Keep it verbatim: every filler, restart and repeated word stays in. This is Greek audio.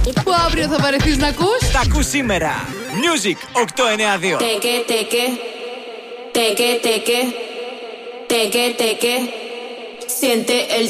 Που αύριο θα βαρεθείς να ακούς. Τα ακούς σήμερα. Music οκτακόσια ενενήντα δύο. Τέκε, τέκε. Τέκε, τέκε. Τέκε, τέκε. Siente el